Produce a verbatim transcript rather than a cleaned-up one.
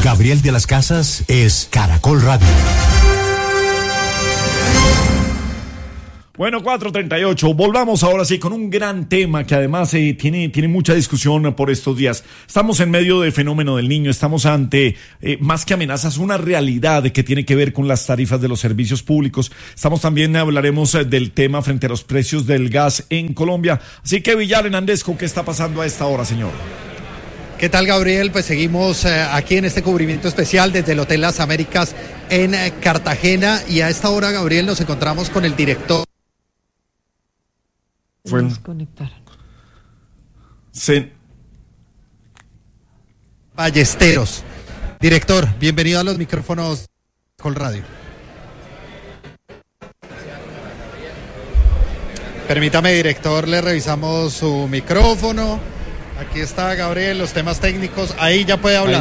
Gabriel de las Casas es Caracol Radio. Bueno, cuatro treinta y ocho, volvamos ahora sí con un gran tema que además eh, tiene, tiene mucha discusión por estos días. Estamos en medio del fenómeno del Niño, estamos ante, eh, más que amenazas, una realidad que tiene que ver con las tarifas de los servicios públicos. Estamos también, hablaremos eh, del tema frente a los precios del gas en Colombia. Así que Villar Hernándezco, ¿qué está pasando a esta hora, señor? ¿Qué tal, Gabriel? Pues seguimos eh, aquí en este cubrimiento especial desde el Hotel Las Américas en eh, Cartagena, y a esta hora, Gabriel, nos encontramos con el director. Fue Se... Ballesteros. Director, bienvenido a los micrófonos Col Radio. Permítame, director, le revisamos su micrófono. Aquí está, Gabriel, los temas técnicos. Ahí ya puede hablar.